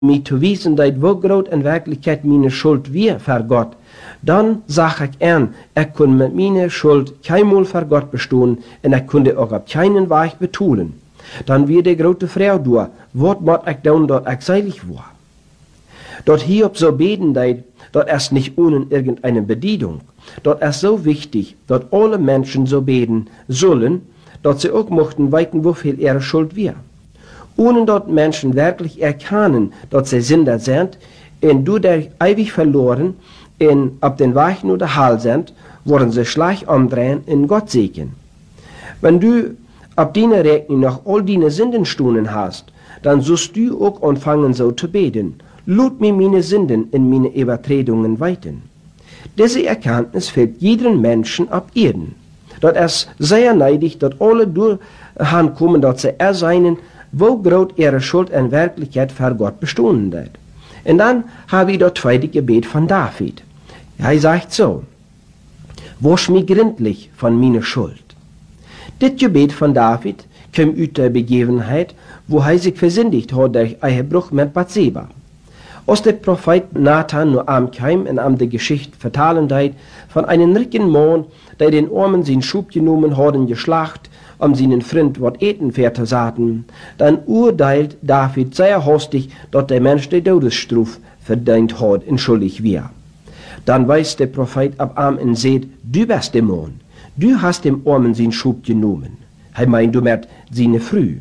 mir zu wissen, dass wo groß in Wirklichkeit meine Schuld wir vor Gott, dann sag ich ich kann mit meiner Schuld keinmal vor Gott bestehen und ich konnte auch auf keinen Weg betulen. Dann wird die große Frau durch, was muss ich tun, dass ich seilig war. Dort Hiob so beten, dort erst nicht ohne irgendeine Bedienung. Dort ist so wichtig, dass alle Menschen so beten sollen, dass sie auch mochten weiten, wofür ihre Schuld wir. Ohne dort Menschen wirklich erkennen, dass sie Sünder sind, und du der ewig verloren, und ab den Weg nur der Hall sind, wollen sie schlecht umdrehen in Gott segnen. Wenn du ab deiner Rechnung noch all deine Sündenstunden hast, dann sollst du auch anfangen so zu beten. Lud mir meine Sünden in meine Übertretungen weiten. Diese Erkenntnis fehlt jedem Menschen ab Erden. Dort ist sehr neidig, dass alle durchkommen, dass sie erseinen, wo groß ihre Schuld in Wirklichkeit vor Gott bestehen wird. Und dann habe ich das zweite Gebet von David. Er sagt so: Wasch mich gründlich von meiner Schuld. Das Gebet von David kommt aus der Begebenheit, wo er sich versündigt hat durch einen Bruch mit Bathseba. Als der Prophet Nathan nur kam und die Geschichte vertalen hat von einem reichen Mann, der den Armen seinen Schub genommen hat und geschlacht, seinen Freund was eten verzusaten, dann urteilt David sehr hastig, dass der Mensch die Todesstrafe verdient hat und schuldig war. Dann weist der Prophet ab und sagt: Du bist der Mann, du hast dem Armen seinen Schub genommen. Er meint damit seine Früh.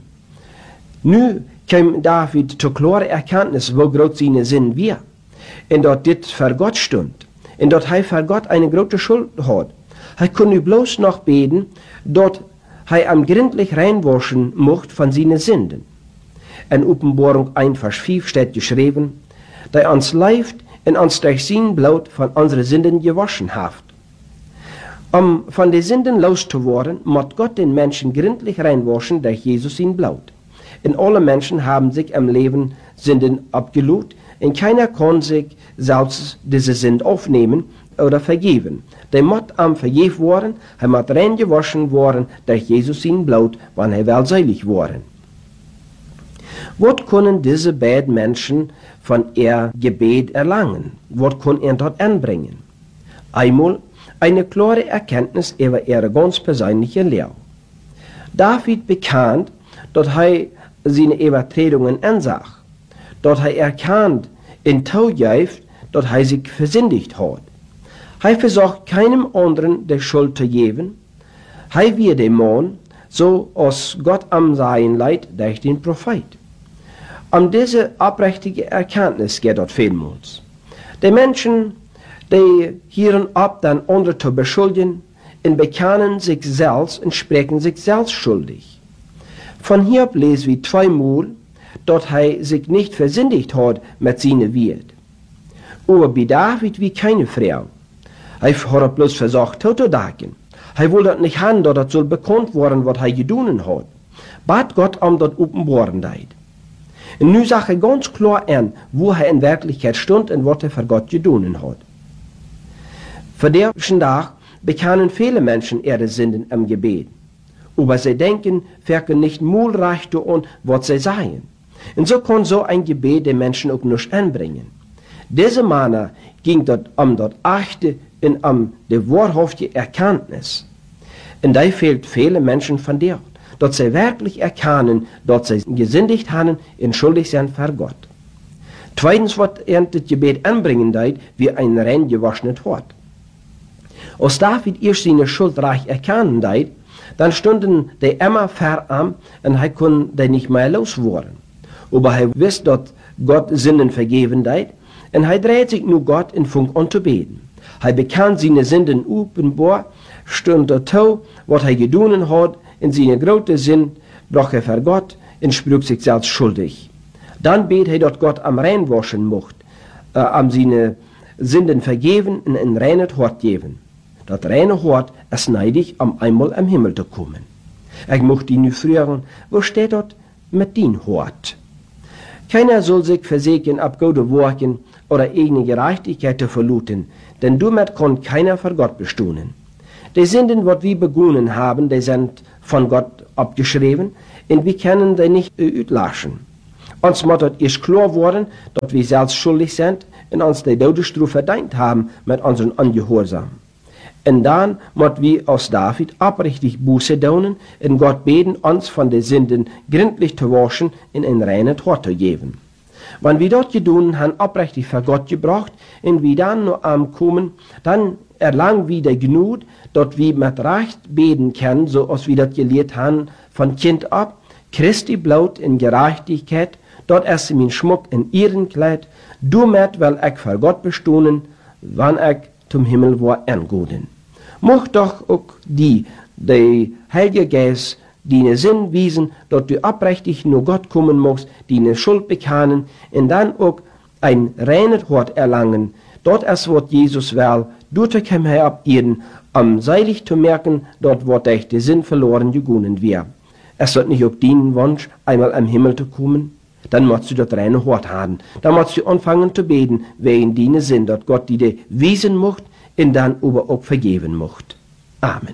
Nu kam David zur klaren Erkenntnis, wo groß seine Sinn war, und dort dit vor Gott stund, und dort er vor Gott eine große Schuld hat. Er konnte bloß noch beten, dort er am gründlich reinwaschen mocht von seinen Sünden. In Offenbarung 1, Vers 5 steht geschrieben, der uns leift und uns durch sein Blut von unseren Sünden gewaschen haft. Von den Sünden loszuwerden, muss Gott den Menschen gründlich reinwaschen durch Jesus sein Blut. Und alle Menschen haben sich im Leben Sünden abgelud, und keiner kann sich selbst diese Sünden aufnehmen oder vergeben. Der muss vergeben worden, er muss rein gewaschen worden durch Jesus sein Blut, wann er will seilig worden. Was können diese beiden Menschen von ihr Gebet erlangen? Was kann er dort anbringen? Einmal eine klare Erkenntnis über ihre ganz persönliche Lehre. David bekannt, dass er seine Übertretungen ansah, dass er erkannt in Taugeist, dass er sich versündigt hat. Er versucht keinem anderen die Schuld zu geben. Er wird der Mann, so als Gott am Sein leidt durch den Prophet. Diese aufrichtige Erkenntnis geht dort vielmals. Die Menschen, die hören ab, dann andere zu beschuldigen, und bekennen sich selbst und sprechen sich selbst schuldig. Von Hiob lesen wir zweimal, dass er sich nicht versündigt hat mit seiner Welt. Aber bei David wie keine Frau. Er hat bloß versucht, zu denken. Er wollte nicht haben, dass das soll bekannt werden, was er getan hat. Bat Gott das Offenbarenheit. Und nun sagt er ganz klar an, wo er in Wirklichkeit stund und was er für Gott getan hat. Für diesen Tag bekennen viele Menschen ihre Sünden im Gebet. Aber sie denken, wirken nicht mal recht an, was sie sagen. Und so kann so ein Gebet den Menschen auch nicht anbringen. Diese Männer ging dort das Achte und die wahrhaftige Erkenntnis. Und da fehlt viele Menschen von dir, dass sie wirklich erkennen, dass sie gesündigt haben und schuldig sind vor Gott. Zweitens, was das Gebet anbringen wird, wie ein rein gewaschenes Hort. Als David erst seine Schuld reich erkennen wird, dann stunden die immer verarmt und er konnte nicht mehr loswerden. Aber er wusste, dass Gott Sünden vergeben wird, und er dreht sich nur Gott in Funk an zu beten. Er bekannt seine Sünden offenbar, stund dazu, was er getan hat, in seine große Sinn brach er vor Gott und sprach sich selbst schuldig. Dann bet er, dass Gott am reinwaschen mocht, seine Sünden vergeben und ein reines Hort geben. Das reine Hort ist neidig, einmal am Himmel zu kommen. Ich möchte ihn fragen, wo steht dort mit dem Hort? Keiner soll sich versägen, ab gute Worten oder eigene Gerechtigkeit zu verluten, denn damit kann keiner vor Gott bestehen. Die Sünden, was wir begonnen haben, die sind von Gott abgeschrieben, und wir können die nicht auslöschen. Uns muss das erst klar worden, dass wir selbst schuldig sind und uns die Todesstrafe verdient haben mit unseren Ungehorsam. Und dann muss wir aus David abrichtig Buße tun und Gott beten, uns von den Sünden gründlich zu waschen und ein reines Hort zu geben. Wenn wir dort getan haben, abrichtig vor Gott gebracht und wir dann noch kommen, dann erlangen wir die Gnade, dass wir mit Recht beten können, so als wir das gelehrt haben von Kind ab, Christi Blut in Gerechtigkeit, dort ist mein Schmuck in ihren Kleid, damit will ich vor Gott bestohnen, wann ich zum Himmel war angehen. Mocht doch auch die Heilige Geist, die Sinn wiesen, dass du abrichtig nur Gott kommen musst, die Schuld bekennen und dann auch ein reines Hort erlangen. Dort ist, was Jesus will, dort kann er ab Erden, seilig zu merken, dort wird echt der Sinn verloren gegangen wäre. Es wird nicht auf deinen Wunsch, einmal am Himmel zu kommen, dann musst du das reine Hort haben. Dann musst du anfangen zu beten, wegen deine Sinn, dass Gott dir wiesen macht und dann aber auch vergeben macht. Amen.